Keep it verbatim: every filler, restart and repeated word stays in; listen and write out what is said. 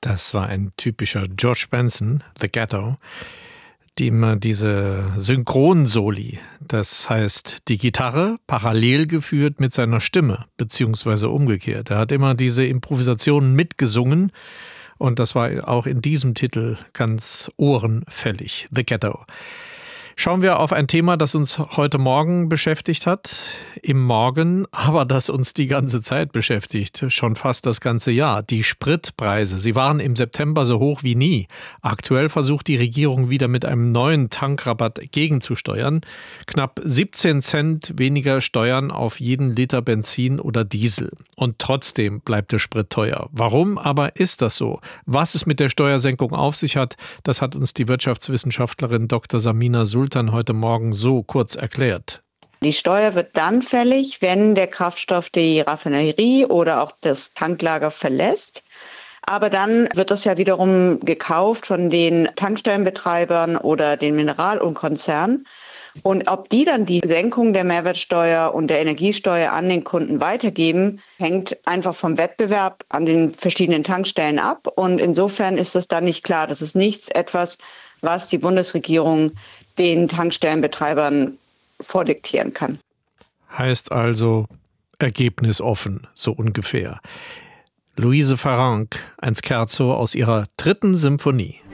Das war ein typischer George Benson, The Ghetto, die immer diese Synchronsoli, das heißt die Gitarre parallel geführt mit seiner Stimme, beziehungsweise umgekehrt. Er hat immer diese Improvisationen mitgesungen und das war auch in diesem Titel ganz ohrenfällig, The Ghetto. Schauen wir auf ein Thema, das uns heute Morgen beschäftigt hat, im Morgen, aber das uns die ganze Zeit beschäftigt, schon fast das ganze Jahr. Die Spritpreise, sie waren im September so hoch wie nie. Aktuell versucht die Regierung wieder mit einem neuen Tankrabatt gegenzusteuern. Knapp siebzehn Cent weniger Steuern auf jeden Liter Benzin oder Diesel. Und trotzdem bleibt der Sprit teuer. Warum aber ist das so? Was es mit der Steuersenkung auf sich hat, das hat uns die Wirtschaftswissenschaftlerin Doktor Samina Sultan heute Morgen so kurz erklärt. Die Steuer wird dann fällig, wenn der Kraftstoff die Raffinerie oder auch das Tanklager verlässt. Aber dann wird das ja wiederum gekauft von den Tankstellenbetreibern oder den Mineralölkonzernen. Und ob die dann die Senkung der Mehrwertsteuer und der Energiesteuer an den Kunden weitergeben, hängt einfach vom Wettbewerb an den verschiedenen Tankstellen ab. Und insofern ist es dann nicht klar. Das ist nichts etwas, was die Bundesregierung den Tankstellenbetreibern vordiktieren kann. Heißt also ergebnisoffen, so ungefähr. Louise Farrenc, ein Scherzo aus ihrer dritten Symphonie.